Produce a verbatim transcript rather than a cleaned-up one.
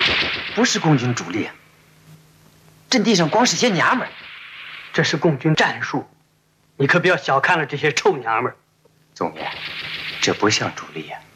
不是共军主力啊，阵地上光是些娘们儿。 这是共军战术，你可不要小看了这些臭娘们儿。 总爷，这不像主力呀、啊。